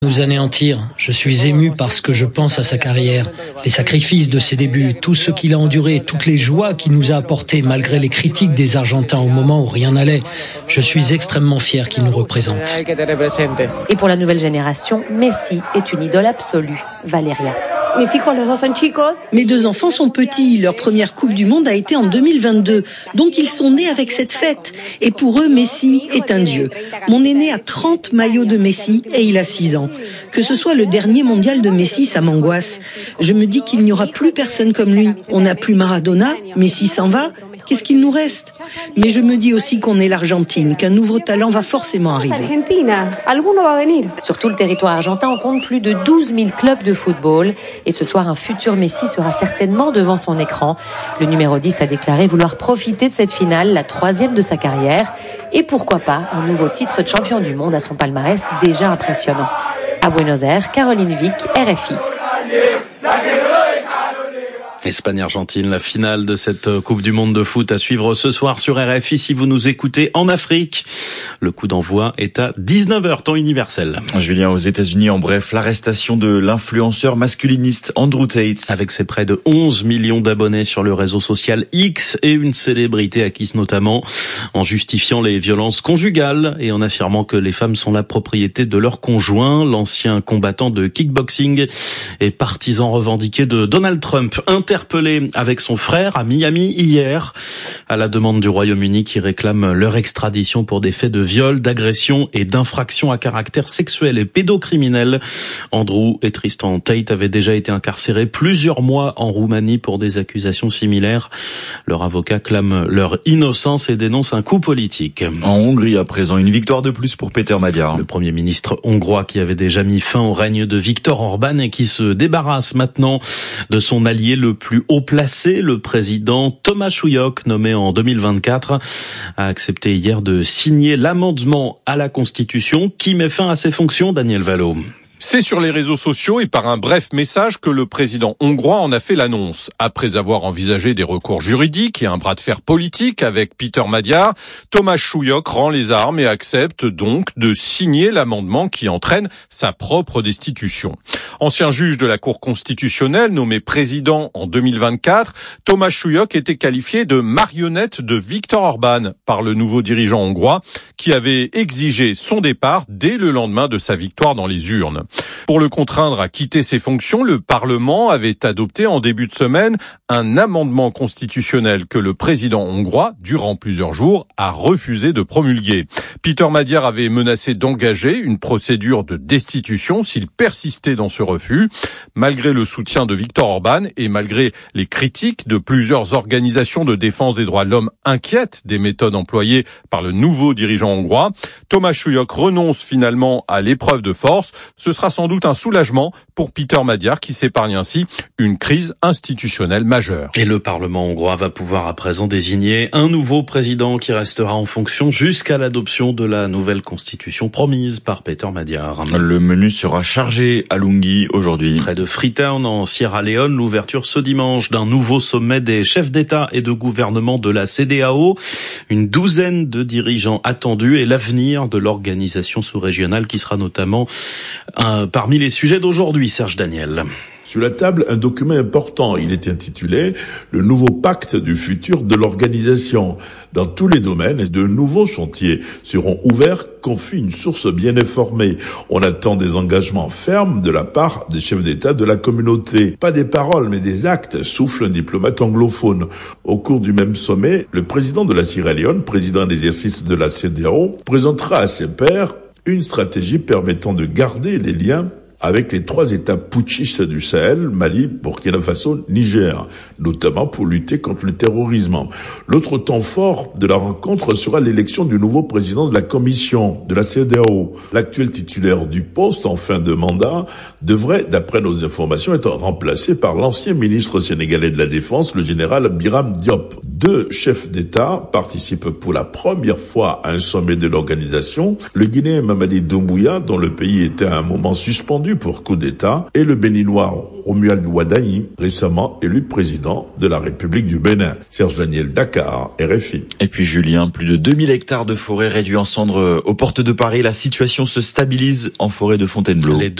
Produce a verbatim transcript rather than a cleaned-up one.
Nous anéantir. Je suis ému parce que je pense à sa carrière, les sacrifices de ses débuts, tout ce qu'il a enduré, toutes les joies qu'il nous a apportées malgré les critiques des Argentins au moment où rien n'allait. Je suis extrêmement fier qu'il nous représente. Et pour la nouvelle génération, Messi est une idole absolue. Valéria. Mes deux enfants sont petits. Leur première Coupe du Monde a été en deux mille vingt-deux. Donc ils sont nés avec cette fête. Et pour eux, Messi est un dieu. Mon aîné a trente maillots de Messi et il a six ans. Que ce soit le dernier mondial de Messi, ça m'angoisse. Je me dis qu'il n'y aura plus personne comme lui. On n'a plus Maradona, Messi s'en va. Qu'est-ce qu'il nous reste ? Mais je me dis aussi qu'on est l'Argentine, qu'un nouveau talent va forcément arriver. Sur tout le territoire argentin, on compte plus de douze mille clubs de football. Et ce soir, un futur Messi sera certainement devant son écran. Le numéro dix a déclaré vouloir profiter de cette finale, la troisième de sa carrière. Et pourquoi pas un nouveau titre de champion du monde à son palmarès déjà impressionnant. À Buenos Aires, Caroline Vic, R F I. Espagne-Argentine, la finale de cette Coupe du Monde de foot à suivre ce soir sur R F I si vous nous écoutez en Afrique. Le coup d'envoi est à dix-neuf heures, temps universel. Julien, aux États-Unis, en bref, l'arrestation de l'influenceur masculiniste Andrew Tate. Avec ses près de onze millions d'abonnés sur le réseau social X et une célébrité acquise notamment en justifiant les violences conjugales et en affirmant que les femmes sont la propriété de leur conjoint. L'ancien combattant de kickboxing et partisan revendiqué de Donald Trump, interpellé avec son frère à Miami hier, à la demande du Royaume-Uni qui réclame leur extradition pour des faits de viol, d'agression et d'infraction à caractère sexuel et pédocriminel. Andrew et Tristan Tate avaient déjà été incarcérés plusieurs mois en Roumanie pour des accusations similaires. Leur avocat clame leur innocence et dénonce un coup politique. En Hongrie à présent, une victoire de plus pour Péter Magyar. Le Premier ministre hongrois qui avait déjà mis fin au règne de Viktor Orban et qui se débarrasse maintenant de son allié le plus haut placé, le président Thomas Chouillok, nommé en deux mille vingt-quatre, a accepté hier de signer l'amendement à la Constitution qui met fin à ses fonctions. Daniel Valo. C'est sur les réseaux sociaux et par un bref message que le président hongrois en a fait l'annonce. Après avoir envisagé des recours juridiques et un bras de fer politique avec Péter Magyar, Thomas Chouillok rend les armes et accepte donc de signer l'amendement qui entraîne sa propre destitution. Ancien juge de la Cour constitutionnelle nommé président en deux mille vingt-quatre, Thomas Chouillok était qualifié de marionnette de Viktor Orban par le nouveau dirigeant hongrois qui avait exigé son départ dès le lendemain de sa victoire dans les urnes. Pour le contraindre à quitter ses fonctions, le Parlement avait adopté en début de semaine un amendement constitutionnel que le président hongrois, durant plusieurs jours, a refusé de promulguer. Péter Magyar avait menacé d'engager une procédure de destitution s'il persistait dans ce refus. Malgré le soutien de Viktor Orban et malgré les critiques de plusieurs organisations de défense des droits de l'homme inquiètes des méthodes employées par le nouveau dirigeant hongrois, Thomas Chouillok renonce finalement à l'épreuve de force. Ce sera sans doute un soulagement pour Péter Magyar qui s'épargne ainsi une crise institutionnelle majeure. Et le Parlement hongrois va pouvoir à présent désigner un nouveau président qui restera en fonction jusqu'à l'adoption de la nouvelle constitution promise par Péter Magyar. Le menu sera chargé à Lungi aujourd'hui. Près de Freetown en Sierra Leone, l'ouverture ce dimanche d'un nouveau sommet des chefs d'État et de gouvernement de la C E D E A O. Une douzaine de dirigeants attendus et l'avenir de l'organisation sous-régionale qui sera notamment un, parmi les sujets d'aujourd'hui, Serge Daniel. Sur la table, un document important. Il est intitulé « Le nouveau pacte du futur de l'organisation ». Dans tous les domaines, de nouveaux chantiers seront ouverts, confie une source bien informée. On attend des engagements fermes de la part des chefs d'État de la communauté. Pas des paroles, mais des actes, souffle un diplomate anglophone. Au cours du même sommet, le président de la Sierra Leone, président d'exercice de la C E D E A O, présentera à ses pairs une stratégie permettant de garder les liens avec les trois États putschistes du Sahel, Mali, Burkina Faso, Niger, notamment pour lutter contre le terrorisme. L'autre temps fort de la rencontre sera l'élection du nouveau président de la commission de la C E D E A O. L'actuel titulaire du poste en fin de mandat devrait, d'après nos informations, être remplacé par l'ancien ministre sénégalais de la Défense, le général Biram Diop. Deux chefs d'État participent pour la première fois à un sommet de l'organisation. Le Guinéen Mamadi Doumbouya, dont le pays était à un moment suspendu reconnu pour coup d'État, et le Béninois Romuald Ouaddaï, récemment élu président de la République du Bénin. Serge Daniel, Dakar, R F I. Et puis Julien, plus de deux mille hectares de forêt réduits en cendres aux portes de Paris. La situation se stabilise en forêt de Fontainebleau.